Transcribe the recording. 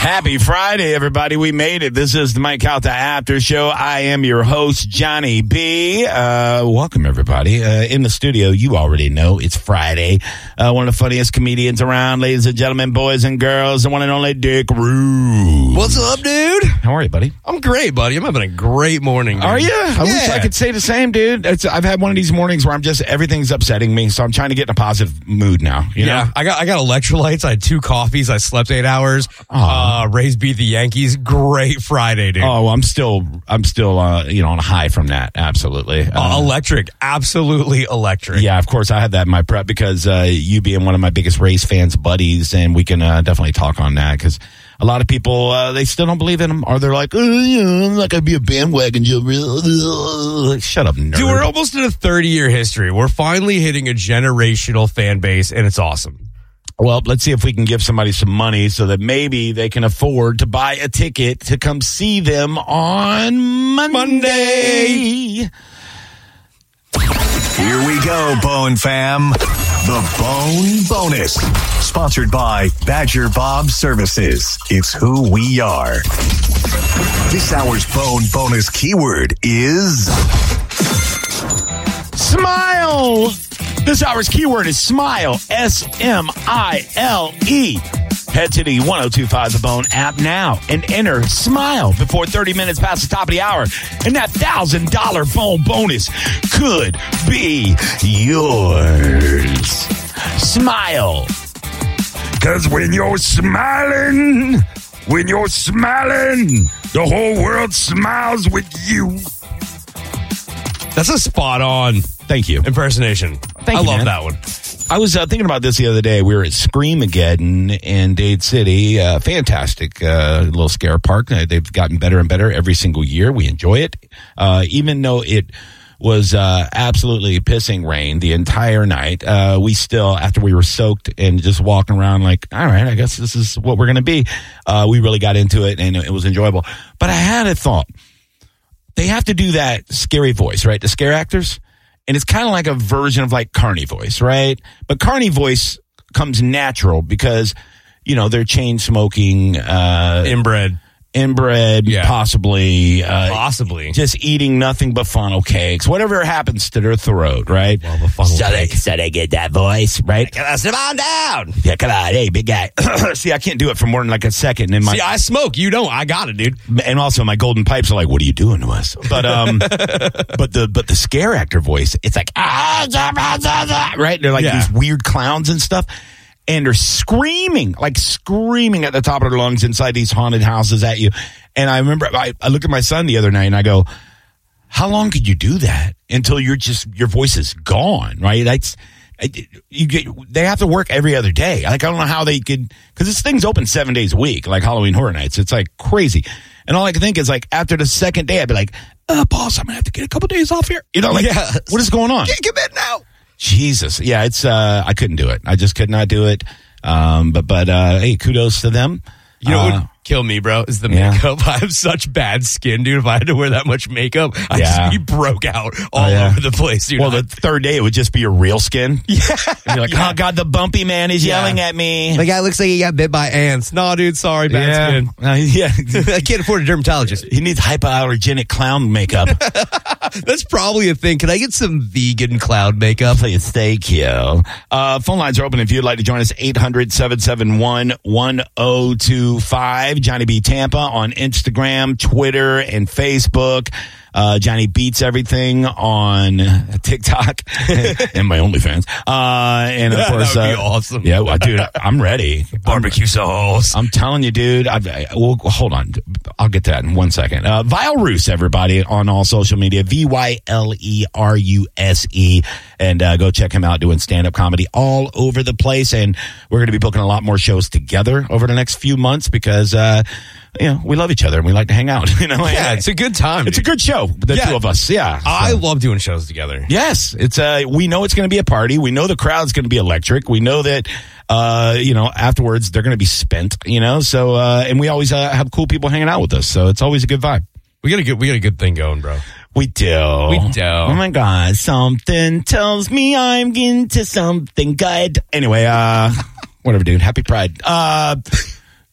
Happy Friday, everybody. We made it. This is the Mike Calta After Show. I am your host, Johnny B. Welcome, everybody. In the studio, you already know it's Friday. One of the funniest comedians around, ladies and gentlemen, boys and girls, the one and only Dick Rude. What's up, dude? How are you, buddy? I'm great, buddy. I'm having a great morning, dude. Are you? I wish I could say the same, dude. I've had one of these mornings where everything's upsetting me, so I'm trying to get in a positive mood now. You know? I got electrolytes. I had 2 coffees. I slept 8 hours. Rays beat the Yankees. Great Friday, dude. Oh, I'm still on a high from that. Absolutely. Electric. Absolutely electric. Yeah, of course I had that in my prep because you being one of my biggest Rays fans buddies, and we can definitely talk on that because a lot of people, they still don't believe in them, or they're like, I'm not going to be a bandwagon. Shut up, nerd. Dude, we're almost in a 30-year history. We're finally hitting a generational fan base, and it's awesome. Well, let's see if we can give somebody some money so that maybe they can afford to buy a ticket to come see them on Monday. Here we go, Bone Fam. The Bone Bonus. Sponsored by Badger Bob Services. It's who we are. This hour's Bone Bonus keyword is... Smile. This hour's keyword is smile. S-M-I-L-E. Head to the 102.5 The Bone app now and enter smile before 30 minutes past the top of the hour. And that $1,000 Bone Bonus could be yours. Smile. Because when you're smiling, the whole world smiles with you. That's a spot-on Thank you. impersonation. Thank you, I love man. that one. I was thinking about this the other day. We were at Screamageddon in Dade City. Fantastic little scare park. They've gotten better and better every single year. We enjoy it. Even though it was absolutely pissing rain the entire night, we still, after we were soaked and just walking around like, all right, I guess this is what we're going to be, we really got into it, and it was enjoyable. But I had a thought. They have to do that scary voice, right? The scare actors. And it's kind of like a version of like Carney voice, right? But Carney voice comes natural because, they're chain smoking. Inbred, Yeah. possibly. Possibly. Just eating nothing but funnel cakes. Whatever happens to their throat, right? Well, the funnel cake. So they get that voice, right? Sit on down. Yeah, come on. Hey, big guy. See, I can't do it for more than like a second. And See, I smoke. You don't. I got it, dude. and also my golden pipes are like, what are you doing to us? But but the scare actor voice, it's like right? They're like these weird clowns and stuff. And they're screaming at the top of their lungs inside these haunted houses at you. And I remember I looked at my son the other night and I go, how long could you do that until your voice is gone, right? They have to work every other day. Like, I don't know how they could, because this thing's open 7 days a week, like Halloween Horror Nights. It's like crazy. And all I can think is like after the second day, I'd be like, boss, I'm going to have to get a couple days off here. What is going on? Can't get in now. Jesus. Yeah, it's I couldn't do it. I just could not do it. But hey, kudos to them. You know what would kill me, bro, is the makeup. I have such bad skin, dude. If I had to wear that much makeup, I'd just be broke out all over the place, dude. Well, the third day, it would just be your real skin. Yeah. And you're like, oh, God, the bumpy man is yelling at me. The guy looks like he got bit by ants. No, dude, sorry, bad skin. I can't afford a dermatologist. He needs hypoallergenic clown makeup. That's probably a thing. Can I get some vegan cloud makeup? Please, thank you. Phone lines are open if you'd like to join us. 800-771-1025. Johnny B. Tampa on Instagram, Twitter, and Facebook. Johnny Beats Everything on TikTok and my OnlyFans. And of course, that would be awesome. Yeah, dude, I'm ready. Barbecue sauce. I'm telling you, dude. Well, hold on. I'll get to that in 1 second. Vile Roos, everybody, on all social media. VYLERUSE. And go check him out doing stand-up comedy all over the place. And we're going to be booking a lot more shows together over the next few months because, we love each other and we like to hang out. Yeah, it's a good time. It's a good show. The two of us. Yeah. I love doing shows together. Yes. It's we know it's going to be a party. We know the crowd's going to be electric. We know that, afterwards they're going to be spent, so, and we always have cool people hanging out with us. So it's always a good vibe. We got a good thing going, bro. We do. Oh my God. Something tells me I'm into something good. Anyway, whatever, dude. Happy Pride.